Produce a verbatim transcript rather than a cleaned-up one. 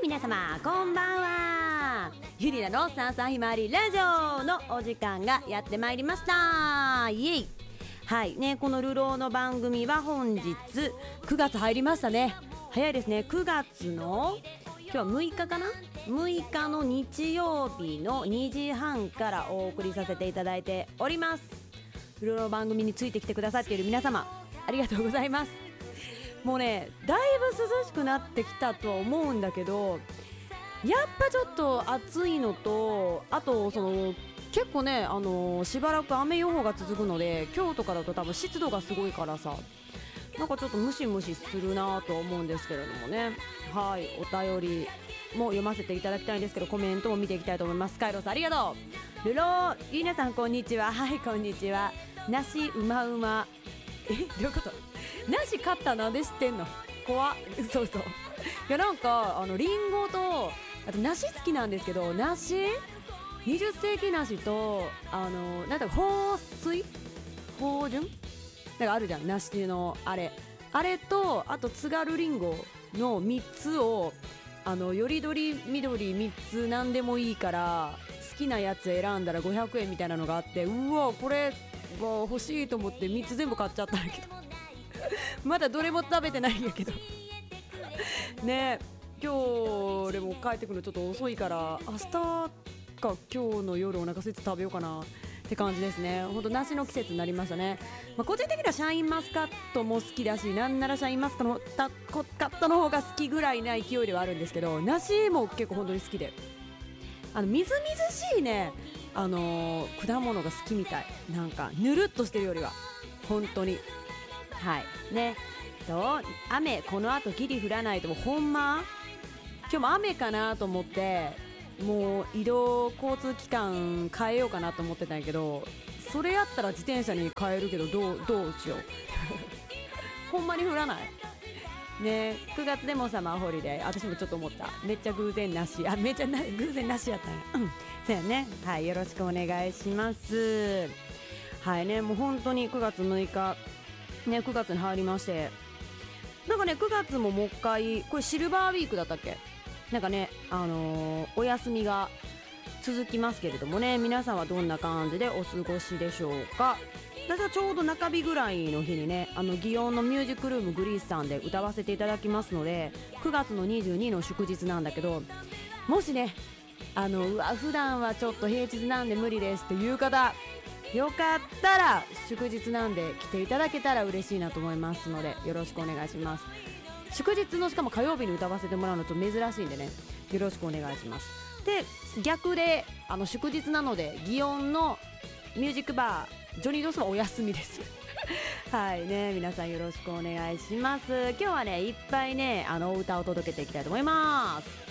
皆様こんばんは。ゆりなのさんさひまわりラジオのお時間がやってまいりました。イエイ。はいね、この流浪の番組は本日くがつ入りましたね。早いですね。くがつの今日はむいかかな、むいかの日曜日のにじはんからお送りさせていただいております。流浪の番組についてきてくださっている皆様ありがとうございます。もうね、だいぶ涼しくなってきたとは思うんだけど、やっぱちょっと暑いのと、あとその結構ね、あのー、しばらく雨予報が続くので、今日とかだと多分湿度がすごいからさ、なんかちょっとムシムシするなと思うんですけれどもね。はい、お便りも読ませていただきたいんですけど、コメントも見ていきたいと思います。カイロさんありがとう。ルローリーナさんこんにちは。はい、こんにちは。梨うまうま。え、どういうこと？梨買ったなんで知ってんの？怖っ。そうそう。いや、なんかあのリンゴとあと梨好きなんですけど、梨にじゅっせいき梨とあのなんだか豊水豊潤なんかあるじゃん、梨のあれあれと、あと津軽りんごのみっつをあのよりどり緑みっつなんでもいいから好きなやつ選んだらごひゃくえんみたいなのがあって、うわこれわ欲しいと思ってみっつ全部買っちゃったんだけどまだどれも食べてないんやけどね。今日でも帰ってくるのちょっと遅いから明日か今日の夜お腹空いて食べようかなって感じですね。ほんと梨の季節になりましたね。まあ、個人的にはシャインマスカットも好きだし、なんならシャインマスカットの方が好きぐらいな勢いではあるんですけど、梨も結構本当に好きで、あのみずみずしいね、あのー、果物が好きみたい。なんかぬるっとしてるよりは本当にはいね。と雨この後ギリ降らないともほんま今日も雨かなと思って、もう移動交通機関変えようかなと思ってたんやけど、それやったら自転車に変えるけどどうどうしようほんまに降らないね。くがつでもサマーホリデー、私もちょっと思った。めっちゃ偶然なし、あめっちゃな偶然なしやったんや、うん、そうやね。はい、よろしくお願いします。はいね、もう本当にくがつむいかね、くがつに入りまして、なんかねくがつももう一回これシルバーウィークだったっけ、なんかね、あのー、お休みが続きますけれどもね、皆さんはどんな感じでお過ごしでしょうか。私はちょうど中日ぐらいの日にね、あの祇園のミュージックルームグリースさんで歌わせていただきますので、くがつのにじゅうにの祝日なんだけど、もしねあのうわ普段はちょっと平日なんで無理ですっていう方、よかったら祝日なんで来ていただけたら嬉しいなと思いますので、よろしくお願いします。祝日のしかも火曜日に歌わせてもらうのと珍しいんでね、よろしくお願いします。で逆であの祝日なので祇園のミュージックバージョニードスはお休みですはいね、皆さんよろしくお願いします。今日はねいっぱいねあのお歌を届けていきたいと思います。